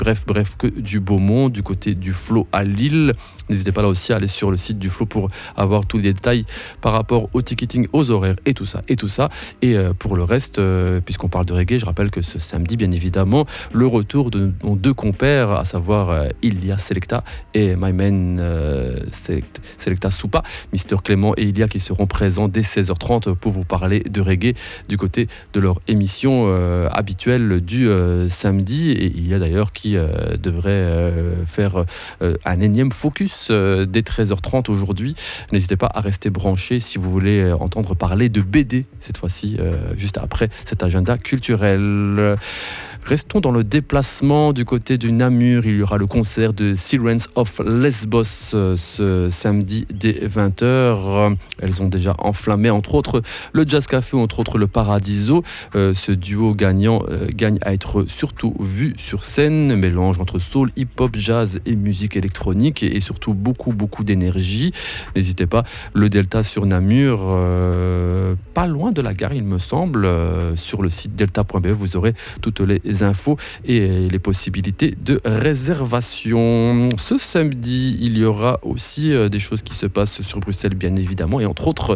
Bref, que du beau monde du côté du Flow à Lille. N'hésitez pas là aussi à aller sur le site du Flow pour avoir tous les détails par rapport au ticketing, aux horaires et tout ça. Et pour le reste, puisqu'on parle de reggae, je rappelle que ce samedi, bien évidemment, le retour de nos deux compères, à savoir Ilia Selecta et My Man Selecta Soupa, Mister Clément et Ilia, qui seront présents dès 16h30 pour vous parler de reggae du côté de leur émission habituelle du samedi. Et il y a d'ailleurs qui devrait faire un énième focus dès 13h30 aujourd'hui. N'hésitez pas à rester branchés si vous voulez entendre parler de BD cette fois-ci, juste après cet agenda culturel. Restons dans le déplacement du côté du Namur. Il y aura le concert de Sirens of Lesbos ce samedi dès 20h. Elles ont déjà enflammé entre autres le Jazz Café ou entre autres le Paradiso. Ce duo gagnant gagne à être surtout vu sur scène. Mélange entre soul, hip-hop, jazz et musique électronique et surtout beaucoup d'énergie. N'hésitez pas, le Delta sur Namur, pas loin de la gare il me semble. Sur le site delta.be vous aurez toutes les infos et les possibilités de réservation. Ce samedi, il y aura aussi des choses qui se passent sur Bruxelles, bien évidemment, et entre autres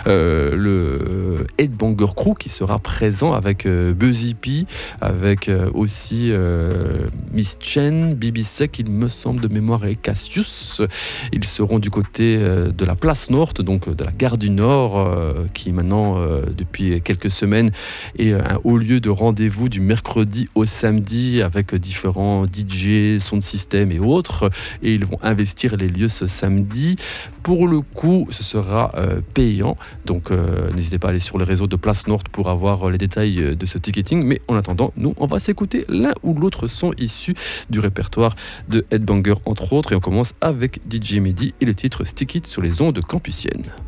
le Headbanger Crew qui sera présent avec Buzzy P, avec aussi Miss Chen, Bibi Sec, il me semble de mémoire, et Cassius. Ils seront du côté de la place Nord, donc de la gare du Nord, qui maintenant, depuis quelques semaines, est un haut lieu de rendez-vous du mercredi au samedi avec différents DJ, son de système et autres, et ils vont investir les lieux ce samedi. Pour le coup, ce sera payant, donc n'hésitez pas à aller sur le réseau de Place Nord pour avoir les détails de ce ticketing, mais en attendant, nous, on va s'écouter l'un ou l'autre son issu du répertoire de Headbanger entre autres, et on commence avec DJ Mehdi et le titre Stick It sur les ondes campusiennes.